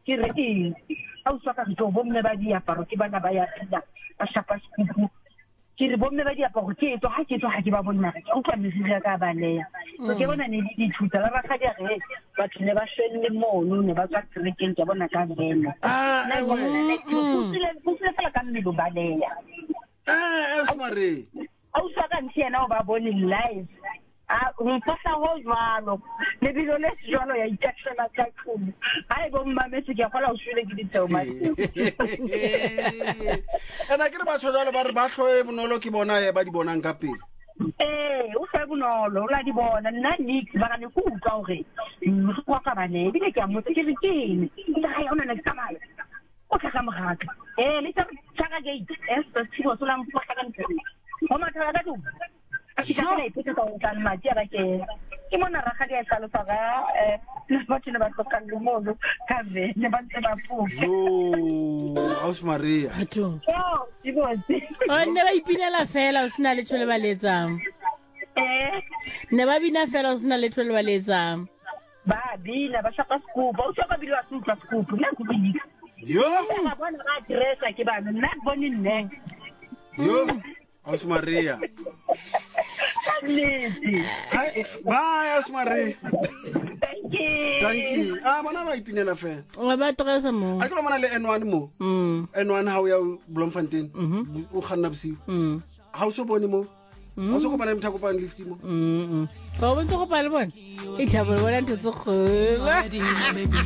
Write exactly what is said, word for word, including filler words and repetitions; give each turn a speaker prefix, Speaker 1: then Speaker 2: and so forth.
Speaker 1: ke re eng a o tsaka go bomme ba diaparo ke bana ba ya pila ba shapa sekupu ke re bomme ba diaparo ke etso ha ke etso ha ke ba bonna ke o tla mesega ka baleya so ke bona ne di thuta la ba ga dia re ba tsene ba shwelle mono ne ba tswa trekeng ke bona ka bena
Speaker 2: ah
Speaker 1: na bona ke go tsile go tsile fela ka mmelo baleya
Speaker 2: eh Ausimari
Speaker 1: a o tsaka ntse yena o ba bone live a go pasa go jwalo le bilo le jwalo ya itashela ka tshomo ai bo mmametse ke gola o shwele ke ditseo ma
Speaker 2: ana ke re ba tshwala ba re ba hloe bonolo ke bona ya ba di bonang ka pele
Speaker 1: eh o sa bonolo o la di bona nna nix ba ga ne go utlwa hore go ka bane bile ke a motse ke diteng ke ga yona ne tsamaya o ka ka mogaka eh le tsaka gate es to tsho so la mfa ka ntse o matha ka tu a ke ka le petse ka o tla ma tsia ba ke ke mona ra ga dia salo sa ga eh le batho ne ba tloka le mono ka ve ne ba ntse ba fufa
Speaker 2: yo Ausimari
Speaker 3: Batho
Speaker 1: oh di botse
Speaker 3: o ne ba ipinela fela o sina le tshole ba letsang
Speaker 1: eh
Speaker 3: ne ba bina fela o sina le tshole ba letsang
Speaker 1: ba bina ba shaka skupa o shaka bilwa skupa skupa na ku bini
Speaker 2: yo
Speaker 1: ba bona ga dressa ke ba nna bone nne
Speaker 2: yo Ausimari
Speaker 1: Lisi.
Speaker 2: bye Ausimari
Speaker 1: Thank you.
Speaker 2: thank you ah bona ba ipinela fela
Speaker 3: o ba togesa mo
Speaker 2: a ke lo mona le N one mo
Speaker 3: mm
Speaker 2: N one ha o ya Bloemfontein o khanna bosiu
Speaker 3: mm
Speaker 2: ha o so bone mo o so kopana le mthakopane lift mo
Speaker 3: mm ba bo ntse go pa le bona e thabole bona ntse go